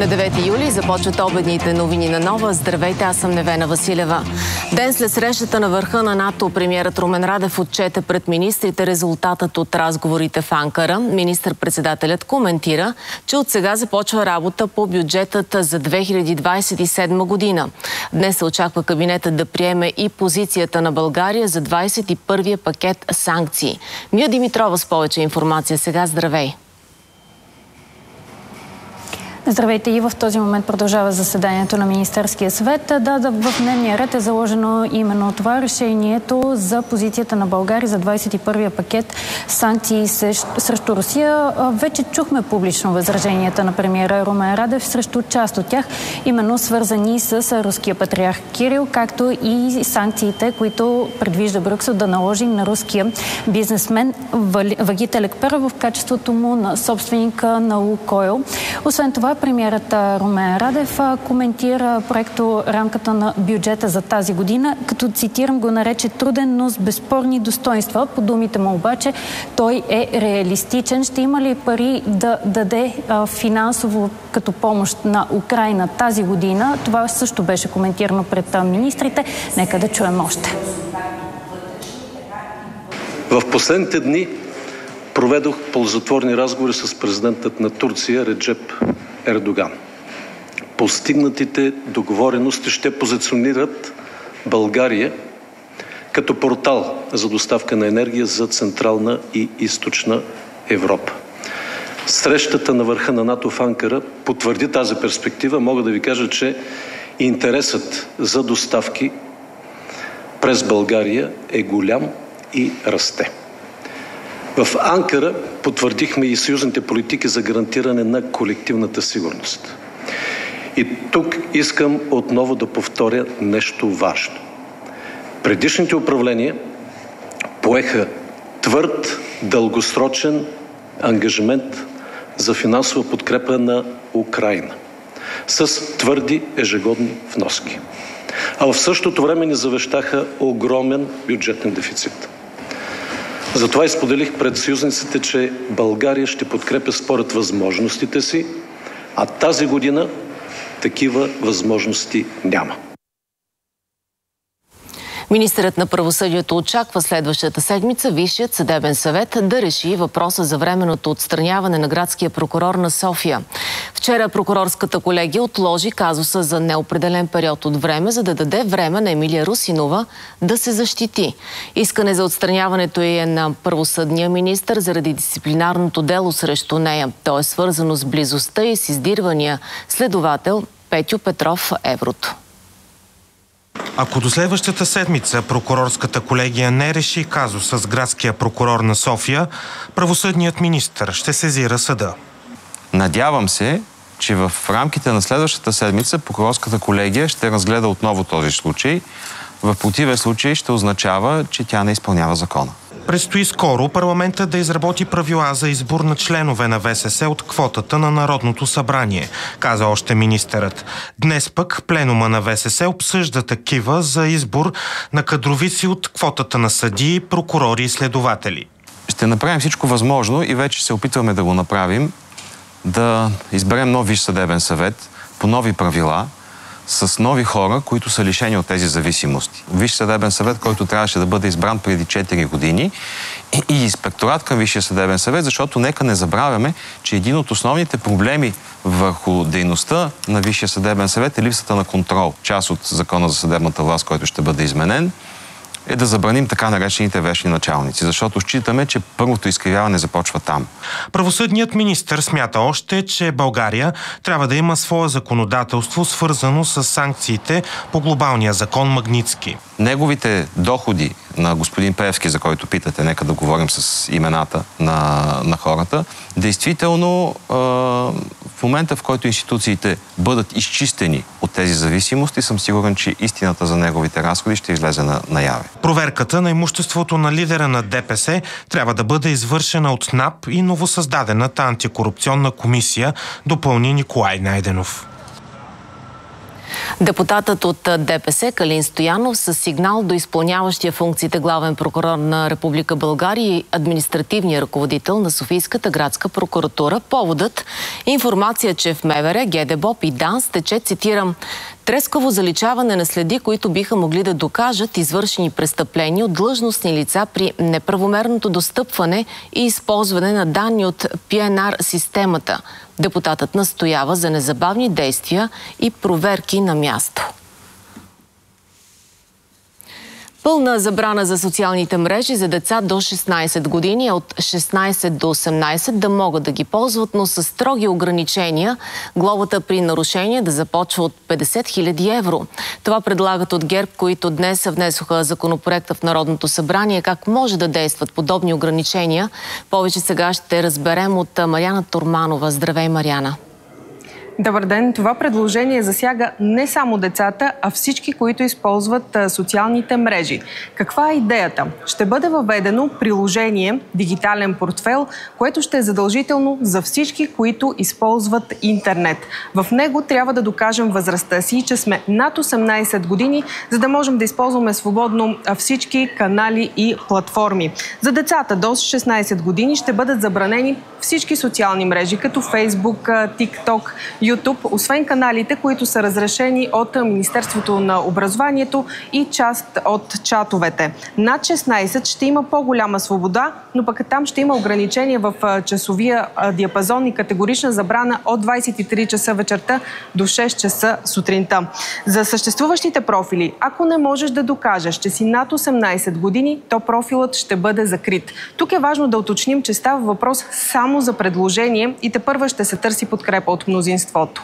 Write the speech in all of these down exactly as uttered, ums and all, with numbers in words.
На девети юли започват обедните новини на Нова. Здравейте, аз съм Невена Василева. Ден след срещата на върха на НАТО, премиерът Румен Радев отчете пред министрите резултатът от разговорите в Анкара. Министър-председателят коментира, че от сега започва работа по бюджетът за две хиляди двадесет и седма година. Днес се очаква кабинетът да приеме и позицията на България за двадесет и първия пакет санкции. Мия Димитрова с повече информация. Сега здравей! Здравейте, и в този момент продължава заседанието на Министерския съвет. Да, да, в дневния ред е заложено именно това решението за позицията на България за двадесет и първия пакет санкции срещу Русия. Вече чухме публично възраженията на премиера Румен Радев срещу част от тях, именно свързани с руския патриарх Кирил, както и санкциите, които предвижда Брюксел да наложи на руския бизнесмен Вагит Елекперов в качеството му на собственика на Лукойл. Освен това, премиерът Румен Радев коментира проекто рамката на бюджета за тази година, като, цитирам, го нарече труден, но с безспорни достоинства. По думите му обаче, той е реалистичен. Ще има ли пари да даде а, финансово като помощ на Украйна тази година? Това също беше коментирано пред а, министрите. Нека да чуем още. В последните дни проведох ползотворни разговори с президентът на Турция Реджеп Ердоган. Постигнатите договорености ще позиционират България като портал за доставка на енергия за Централна и Източна Европа. Срещата на върха на НАТО в Анкара потвърди тази перспектива. Мога да ви кажа, че интересът за доставки през България е голям и расте. В Анкара потвърдихме и съюзните политики за гарантиране на колективната сигурност. И тук искам отново да повторя нещо важно. Предишните управления поеха твърд, дългосрочен ангажимент за финансова подкрепа на Украйна с твърди ежегодни вноски. А в същото време ни завещаха огромен бюджетен дефицит. Затова изподелих пред съюзниците, че България ще подкрепя според възможностите си, а тази година такива възможности няма. Министърът на правосъдието очаква следващата седмица Висшият съдебен съвет да реши въпроса за временното отстраняване на градския прокурор на София. Вчера прокурорската колегия отложи казуса за неопределен период от време, за да даде време на Емилия Русинова да се защити. Искане за отстраняването е на правосъдния министър заради дисциплинарното дело срещу нея. То е свързано с близостта и с издирвания следовател Петю Петров Еврото. Ако до следващата седмица прокурорската колегия не реши казуса с градския прокурор на София, правосъдният министър ще сезира съда. Надявам се, че в рамките на следващата седмица прокурорската колегия ще разгледа отново този случай. В противен случай ще означава, че тя не изпълнява закона. Предстои скоро парламентът да изработи правила за избор на членове на ВСС от квотата на Народното събрание, каза още министърът. Днес пък пленума на ВСС обсъжда такива за избор на кадровици от квотата на съдии, прокурори и следователи. Ще направим всичко възможно и вече се опитваме да го направим, да изберем нов Висш съдебен съвет по нови правила, с нови хора, които са лишени от тези зависимости. Висш съдебен съвет, който трябваше да бъде избран преди четири години, и инспекторат към Висшия съдебен съвет, защото нека не забравяме, че един от основните проблеми върху дейността на Висшия съдебен съвет е липсата на контрол. Част от закона за съдебната власт, който ще бъде изменен, е да забраним така наречените вещни началници, защото считаме, че първото изкривяване започва там. Правосъдният министър смята още, че България трябва да има свое законодателство, свързано с санкциите по глобалния закон Магнитски. Неговите доходи на господин Пеевски, за който питате, нека да говорим с имената на, на хората, действително е, в момента, в който институциите бъдат изчистени от тези зависимости, съм сигурен, че истината за неговите разходи ще излезе на, наяве. Проверката на имуществото на лидера на ДПС трябва да бъде извършена от НАП и новосъздадената антикорупционна комисия, допълни Николай Найденов. Депутатът от ДПС Калин Стоянов със сигнал до изпълняващия функциите главен прокурор на Република България и административния ръководител на Софийската градска прокуратура. Поводът – информация, че в МВР, ГДБОП и ДАНС тече, цитирам, трескаво заличаване на следи, които биха могли да докажат извършени престъпления от длъжностни лица при неправомерното достъпване и използване на данни от Пи Ен Ар системата. Депутатът настоява за незабавни действия и проверки на място. Пълна забрана за социалните мрежи за деца до шестнайсет години, от шестнайсет до осемнайсет да могат да ги ползват, но с строги ограничения. Глобата при нарушение да започва от петдесет хиляди евро. Това предлагат от ГЕРБ, които днес внесоха законопроекта в Народното събрание. Как може да действат подобни ограничения? Повече сега ще разберем от Мариана Торманова. Здравей, Мариана! Добър ден! Това предложение засяга не само децата, а всички, които използват социалните мрежи. Каква е идеята? Ще бъде въведено приложение, дигитален портфел, което ще е задължително за всички, които използват интернет. В него трябва да докажем възрастта си, че сме над осемнайсет години, за да можем да използваме свободно всички канали и платформи. За децата до шестнайсет години ще бъдат забранени всички социални мрежи, като Фейсбук, ТикТок, Ютуб, освен каналите, които са разрешени от Министерството на образованието и част от чатовете. Над шестнайсет ще има по-голяма свобода, но пък там ще има ограничения в часовия диапазон и категорична забрана от двайсет и три часа вечерта до шест часа сутринта. За съществуващите профили, ако не можеш да докажеш, че си над осемнайсет години, то профилът ще бъде закрит. Тук е важно да уточним, че става въпрос само за предложение и тепърва ще се търси подкрепа от мнозинството.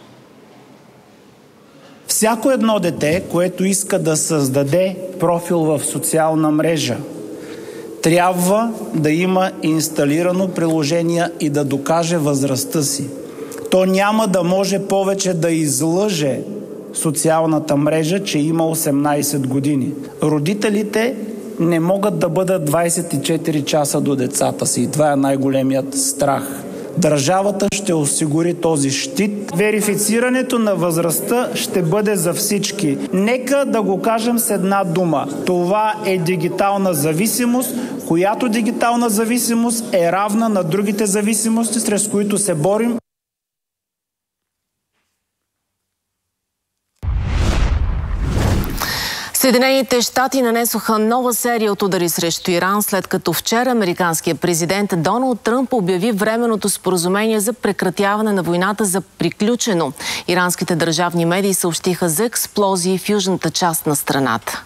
Всяко едно дете, което иска да създаде профил в социална мрежа, трябва да има инсталирано приложение и да докаже възрастта си. То няма да може повече да излъже социалната мрежа, че има осемнайсет години. Родителите не могат да бъдат двайсет и четири часа до децата си. Това е най-големият страх. Държавата ще осигури този щит. Верифицирането на възрастта ще бъде за всички. Нека да го кажем с една дума. Това е дигитална зависимост, която дигитална зависимост е равна на другите зависимости, срещу които се борим. Съединените щати нанесоха нова серия от удари срещу Иран, след като вчера американският президент Доналд Тръмп обяви временното споразумение за прекратяване на войната за приключено. Иранските държавни медии съобщиха за експлозии в южната част на страната.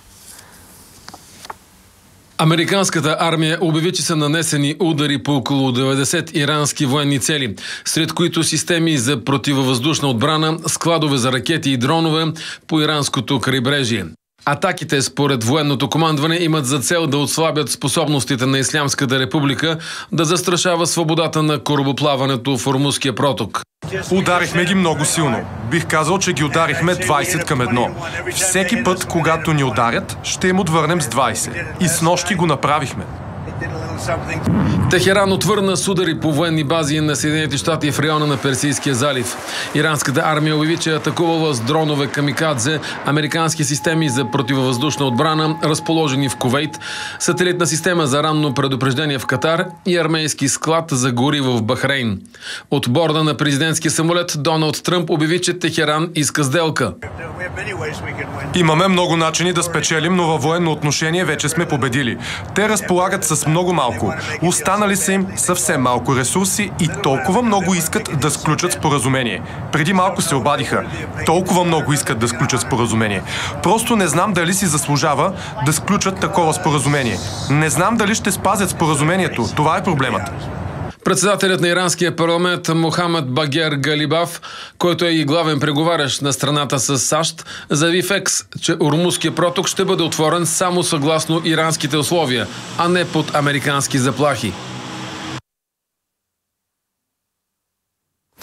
Американската армия обяви, че са нанесени удари по около деветдесет ирански военни цели, сред които системи за противовъздушна отбрана, складове за ракети и дронове по иранското крайбрежие. Атаките, според военното командване, имат за цел да отслабят способностите на Ислямската република да застрашава свободата на корабоплаването в Ормузския проток. Ударихме ги много силно. Бих казал, че ги ударихме двайсет към едно. Всеки път, когато ни ударят, ще им отвърнем с двайсет. И снощи го направихме. Техеран отвърна с удари по военни бази на Съединените щати в района на Персийския залив. Иранската армия обяви, че атакувала с дронове камикадзе американски системи за противовъздушна отбрана, разположени в Кувейт, сателитна система за ранно предупреждение в Катар и армейски склад за гориво в Бахрейн. От борда на президентския самолет Доналд Тръмп обяви, че Техеран иска сделка. Имаме много начини да спечелим, но във военно отношение вече сме победили. Те разполагат с много малко. Останали са им съвсем малко ресурси и толкова много искат да сключат споразумение. Преди малко се обадиха. Толкова много искат да сключат споразумение. Просто не знам дали си заслужава да сключат такова споразумение. Не знам дали ще спазят споразумението. Това е проблемът. Председателят на иранския парламент Мохамед Багер Галибаф, който е и главен преговарящ на страната с САЩ, заяви в Екс, че Ормузския проток ще бъде отворен само съгласно иранските условия, а не под американски заплахи.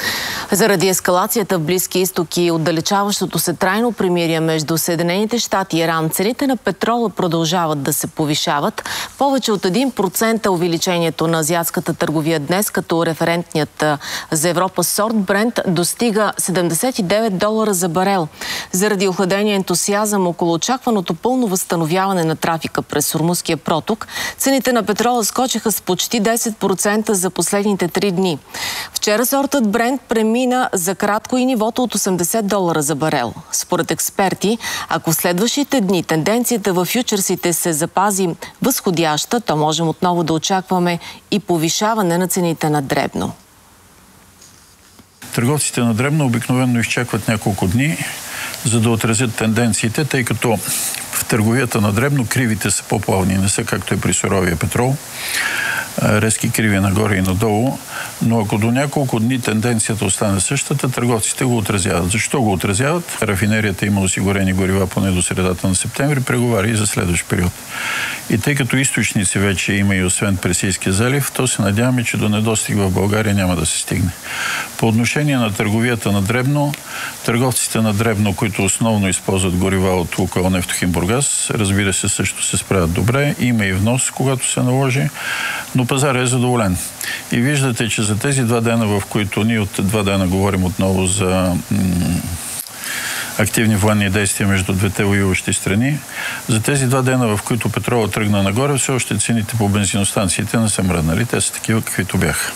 Заради ескалацията в Близки изток и отдалечаващото се трайно примирие между Съединените щати и Иран, цените на петрола продължават да се повишават. Повече от един процент е увеличението на азиатската търговия днес, като референтният за Европа сорт Брент достига седемдесет и девет долара за барел. Заради охладения ентусиазъм около очакваното пълно възстановяване на трафика през Ормузския проток, цените на петрола скочиха с почти десет процента за последните три дни. Вчера сортът Брент премина за кратко и нивото от осемдесет долара за барел. Според експерти, ако в следващите дни тенденцията в фючерсите се запази възходяща, то можем отново да очакваме и повишаване на цените на дребно. Търговците на дребно обикновено изчакват няколко дни, за да отразят тенденциите, тъй като в търговията на дребно кривите са по-плавни, не са както е при суровия петрол. Резки криви нагоре и надолу, но ако до няколко дни тенденцията остане същата, търговците го отразяват. Защо го отразяват? Рафинерията има осигурени горива поне до средата на септември, преговаря и за следващ период. И тъй като източници вече има и освен Персийския залив, то се надяваме, че до недостиг в България няма да се стигне. По отношение на търговията на дребно, търговците на дребно, които основно използват горива от Лукойл Нефтохим Бургас, разбира се, също се справят добре. Има и внос, когато се наложи, но пазарът е задоволен. И виждате, че за тези два дена, в които ние от два дена говорим отново за активни военни действия между двете воюващи страни, за тези два дена, в които петрола тръгна нагоре, все още цените по бензиностанциите не са мръднали. Те са такива, каквито бяха.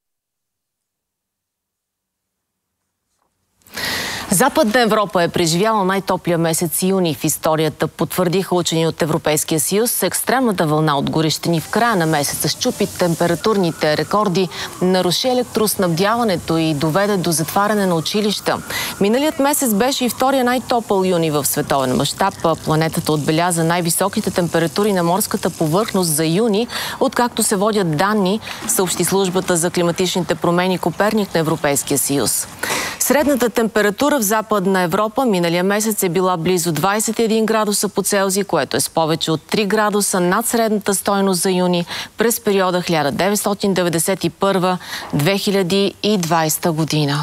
Западна Европа е преживяла най-топлия месец юни в историята, потвърдиха учени от Европейския съюз. Екстремната вълна от горещини в края на месеца счупи температурните рекорди, наруши електроснабдяването и доведе до затваряне на училища. Миналият месец беше и втория най-топъл юни в световен мащаб. Планетата отбеляза най-високите температури на морската повърхност за юни, откакто се водят данни, съобщи службата за климатичните промени Коперник на Европейския съюз. Средната температура в Западна Европа миналия месец е била близо двадесет и един градуса по Целзий, което е с повече от три градуса над средната стойност за юни през периода хиляда деветстотин деветдесет и първа - две хиляди и двадесета година.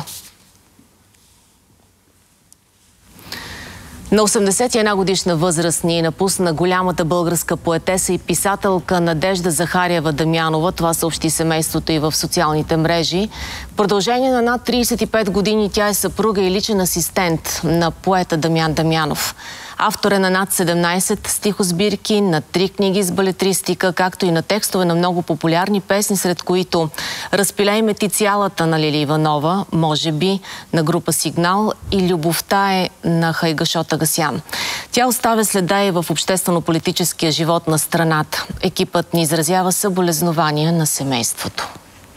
На осемдесет и една годишна възраст ни напусна голямата българска поетеса и писателка Надежда Захариева Дамянова. Това съобщи семейството и в социалните мрежи. В продължение на над тридесет и пет години тя е съпруга и личен асистент на поета Дамян Дамянов. Автор е на над седемнадесет стихосбирки, на три книги с балетристика, както и на текстове на много популярни песни, сред които "Разпилей ме ти цялата" на Лили Иванова, "Може би" на група Сигнал и "Любовта е" на Хайгашот Агасян. Тя оставя следа и в обществено-политическия живот на страната. Екипът ни изразява съболезнования на семейството.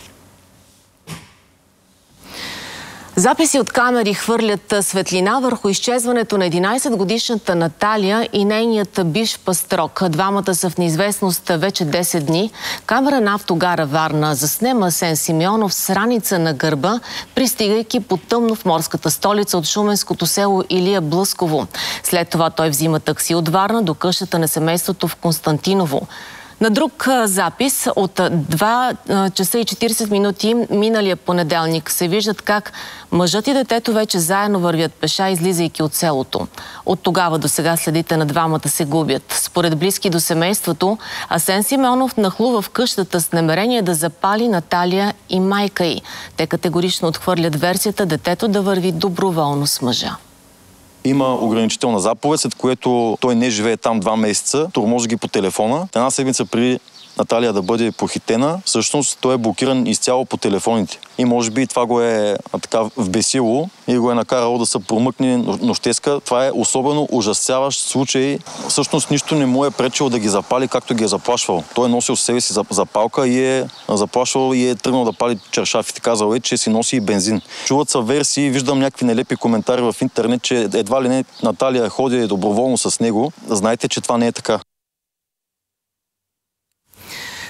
Записи от камери хвърлят светлина върху изчезването на единадесетгодишната Наталия и нейният бивш пастрок. Двамата са в неизвестност вече десет дни. Камера на автогара Варна заснема Асен Симеонов с раница на гърба, пристигайки по тъмно в морската столица от шуменското село Илия Блъсково. След това той взима такси от Варна до къщата на семейството в Константиново. На друг запис от два часа и четиридесет минути миналия понеделник се виждат как мъжът и детето вече заедно вървят пеша, излизайки от селото. От тогава до сега следите на двамата се губят. Според близки до семейството, Асен Симеонов нахлува в къщата с намерение да запали Наталия и майка й. Те категорично отхвърлят версията детето да върви доброволно с мъжа. Има ограничителна заповед, след което той не живее там два месеца, тормози ги по телефона. Една седмица преди Наталия да бъде похитена, всъщност той е блокиран изцяло по телефоните. И може би това го е а, така вбесило и го е накарало да се промъкне нощеска. Това е особено ужасяващ случай. Всъщност нищо не му е пречило да ги запали, както ги е заплашвал. Той е носил с себе си запалка и е заплашвал и е тръгнал да пали чершафите. Казал е, че си носи и бензин. Чуват са версии, виждам някакви нелепи коментари в интернет, че едва ли не Наталия ходи доброволно с него. Знаете, че това не е така.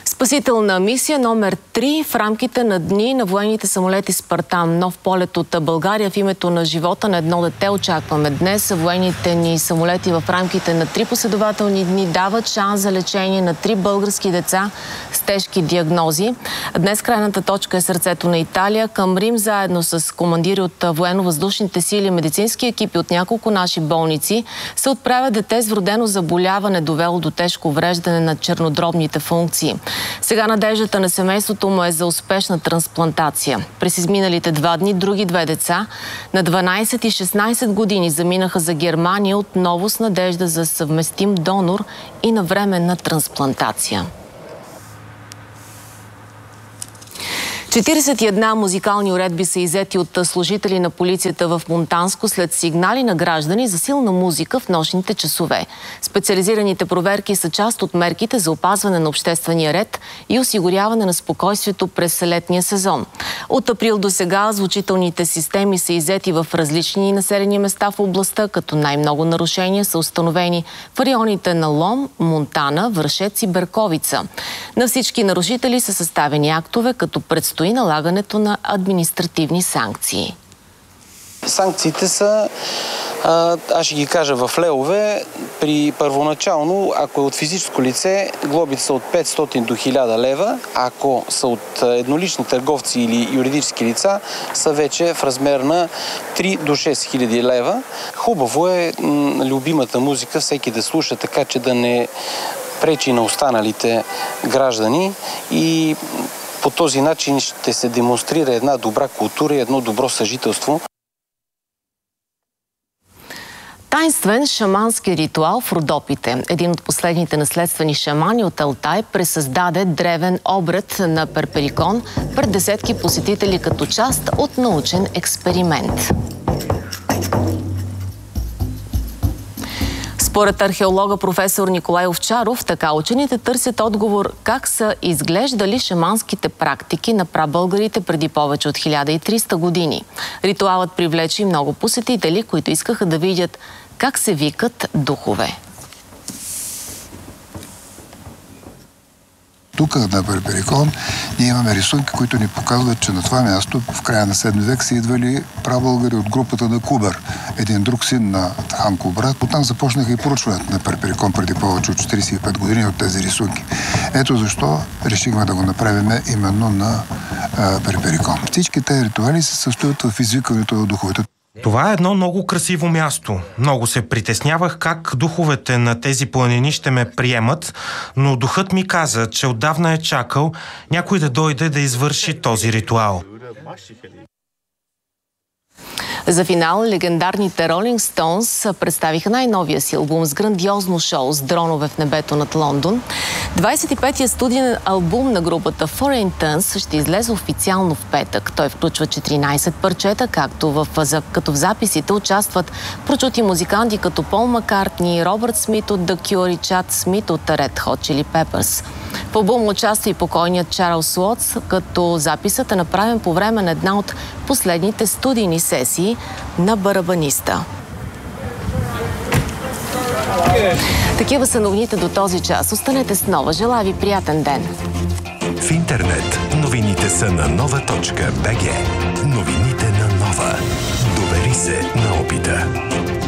Спасителна мисия номер три в рамките на дни на военните самолети Спартан. Нов полет от България в името на живота на едно дете очакваме днес. Военните ни самолети в рамките на три последователни дни дават шанс за лечение на три български деца с тежки диагнози. Днес крайната точка е сърцето на Италия. Към Рим заедно с командири от военно-въздушните сили и медицински екипи от няколко наши болници се отправя дете с вродено заболяване, довело до тежко увреждане на чернодробните функции. Сега надеждата на семейството му е за успешна трансплантация. През изминалите два дни други две деца на дванайсет и шестнайсет години заминаха за Германия отново с надежда за съвместим донор и навременна трансплантация. четирийсет и една музикални уредби са иззети от служители на полицията в Монтанско след сигнали на граждани за силна музика в нощните часове. Специализираните проверки са част от мерките за опазване на обществения ред и осигуряване на спокойствието през летния сезон. От април до сега звучителните системи са иззети в различни населени места в областта, като най-много нарушения са установени в районите на Лом, Монтана, Вършец и Берковица. На всички нарушители са съставени актове, като предстои налагането на административни санкции. Санкциите са, аз ще ги кажа в левове, при първоначално, ако е от физическо лице, глобите са от петстотин до хиляда лева, ако са от еднолични търговци или юридически лица, са вече в размер на три до шест хиляди лева. Хубаво е любимата музика всеки да слуша, така че да не пречи на останалите граждани и по този начин ще се демонстрира една добра култура и едно добро съжителство. Тайнствен шамански ритуал в Родопите. Един от последните наследствени шамани от Алтай пресъздаде древен обред на перперикон пред десетки посетители като част от научен експеримент. Според археолога професор Николай Овчаров, така учените търсят отговор как са изглеждали шаманските практики на прабългарите преди повече от хиляда и триста години. Ритуалът привлече много посетители, които искаха да видят как се викат духове. Тук на Перперикон ние имаме рисунки, които ни показват, че на това място в края на седми век са идвали прабългари от групата на Кубър, един друг син на хан Кубрат. Оттам започнаха и проучването на Перперикон преди повече от четирийсет и пет години от тези рисунки. Ето защо решихме да го направим именно на а, Перперикон. Всички тези ритуали се състоят в извикването на духовете. Това е едно много красиво място. Много се притеснявах как духовете на тези планини ще ме приемат, но духът ми каза, че отдавна е чакал някой да дойде да извърши този ритуал. За финал легендарните Rolling Stones представиха най-новия си албум с грандиозно шоу с дронове в небето над Лондон. двайсет и петия студиен албум на групата Foreign Tons ще излезе официално в петък. Той включва четиринайсет парчета, както в, като в записите участват прочути музиканти като Пол Маккартни, Робърт Смит от The Cure и Чад Смит от Red Hot Chili Peppers. В албума участва и покойният Чарлз Уотс, като записът е направен по време на една от последните студийни сесии на барабаниста. Такива са новините до този час. Останете с Нова. Желая ви приятен ден! В интернет новините са на нова точка бг. Новините на Нова. Довери се на опита.